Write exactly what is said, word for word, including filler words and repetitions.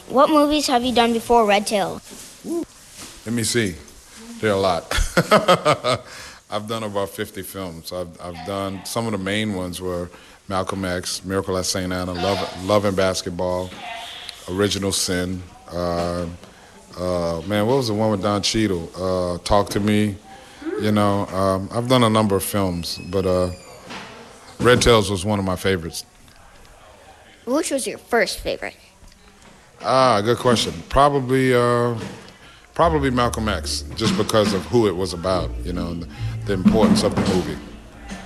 What movies have you done before Red Tail? Let me see. There are a lot. I've done about fifty films. I've, I've done, some of the main ones were Malcolm X, Miracle at Saint Anna, Love, Love and Basketball, Original Sin. Uh, uh, man, what was the one with Don Cheadle? Uh, Talk to Me. You know, um, I've done a number of films, but uh, Red Tails was one of my favorites. Which was your first favorite? Ah, good question. Probably, uh, probably Malcolm X, just because of who it was about, you know, and the, the importance of the movie.